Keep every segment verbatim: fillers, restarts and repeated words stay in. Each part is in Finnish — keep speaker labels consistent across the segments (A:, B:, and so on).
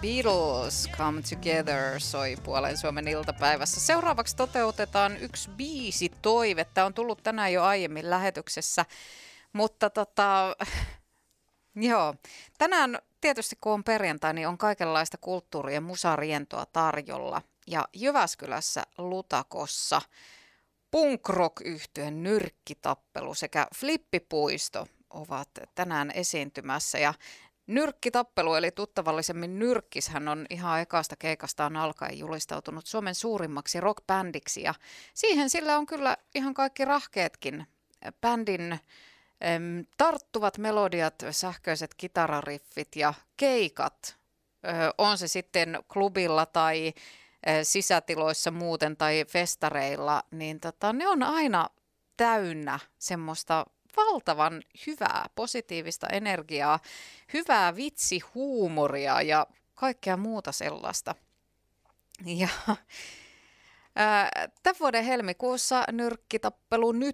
A: Beatles Come Together soi Puolen Suomen iltapäivässä. Seuraavaksi toteutetaan yksi biisi toive. Tämä on tullut tänään jo aiemmin lähetyksessä, mutta tota, joo. Tänään tietysti kun on perjantai, niin on kaikenlaista kulttuuri- ja musarientoa tarjolla. Ja Jyväskylässä Lutakossa punk rock-yhtyeen Nyrkkitappelu sekä Flippipuisto ovat tänään esiintymässä. Ja Nyrkkitappelu, eli tuttavallisemmin Nyrkkis, hän on ihan ekasta keikastaan alkaen julistautunut Suomen suurimmaksi rockbändiksi. Ja siihen sillä on kyllä ihan kaikki rahkeetkin. Bändin äm, tarttuvat melodiat, sähköiset kitarariffit ja keikat, ö, on se sitten klubilla tai ö, sisätiloissa muuten tai festareilla, niin tota, ne on aina täynnä semmoista valtavan hyvää, positiivista energiaa, hyvää vitsihuumoria ja kaikkea muuta sellaista. Ja ää, tämän vuoden helmikuussa Nyrkkitappelu nyt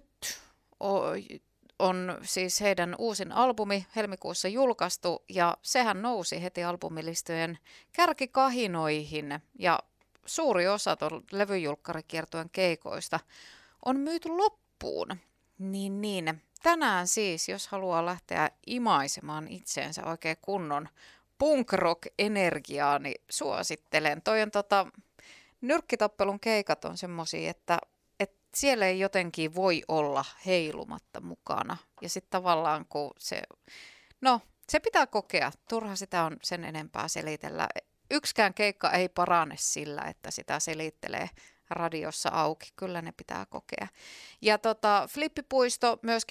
A: on siis heidän uusin albumi helmikuussa julkaistu, ja sehän nousi heti albumilistojen kärkikahinoihin, ja suuri osa tuon levyjulkkarikiertueen keikoista on myyty loppuun. Niin, niin. Tänään siis, jos haluaa lähteä imaisemaan itseensä oikein kunnon punk rock energiaa, niin suosittelen. Toi on tota, Nyrkkitappelun keikat on semmosia, että, että siellä ei jotenkin voi olla heilumatta mukana. Ja sitten tavallaan kun se, no se pitää kokea, turha sitä on sen enempää selitellä. Yksikään keikka ei parane sillä, että sitä selittelee radiossa auki. Kyllä ne pitää kokea. Ja tota, Flippipuisto myöskin